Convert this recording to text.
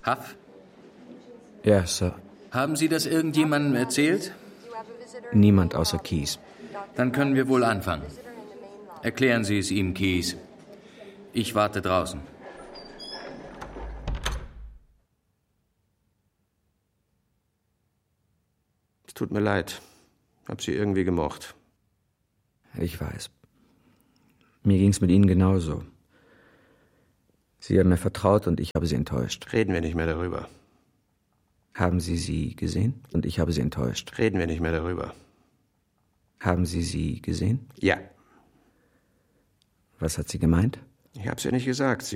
Huff? Ja, Sir. Haben Sie das irgendjemandem erzählt? Niemand außer Keyes. Dann können wir wohl anfangen. Erklären Sie es ihm, Keyes. Ich warte draußen. Es tut mir leid. Hab Sie irgendwie gemocht. Ich weiß. Mir ging's mit Ihnen genauso. Sie haben mir vertraut und ich habe Sie enttäuscht. Reden wir nicht mehr darüber. Haben Sie sie gesehen und ich habe Sie enttäuscht. Reden wir nicht mehr darüber. Haben Sie sie gesehen? Ja. Was hat sie gemeint? Ich hab's ja nicht gesagt. Sie